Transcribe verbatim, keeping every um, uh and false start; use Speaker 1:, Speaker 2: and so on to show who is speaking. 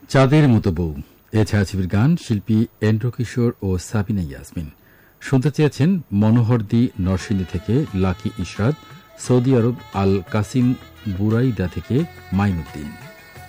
Speaker 1: চাঁদের মতো বউ এ ছায়াছবির গান শিল্পী এন্ড্র কিশোর ও সাবিনা ইয়াসমিন। শুনতে চেয়েছেন মনোহরদি নরসিংদী থেকে লাকি ইশরাত, সৌদি আরব আল কাসিম বুরাইদা থেকে মাইনুদ্দিন।